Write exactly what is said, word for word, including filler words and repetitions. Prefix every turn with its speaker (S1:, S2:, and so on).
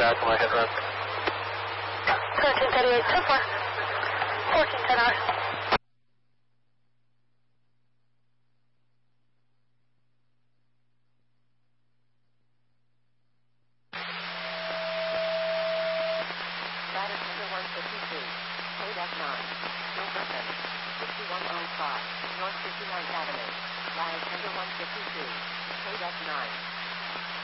S1: back on my head run.
S2: thirteen thirty-eight, so far. fourteen ten hours.
S3: Ladder Center one fifty-two, code F nine, Silverton, sixty-one oh five, North fifty-ninth Avenue, Ladder Center one fifty-two, code F nine.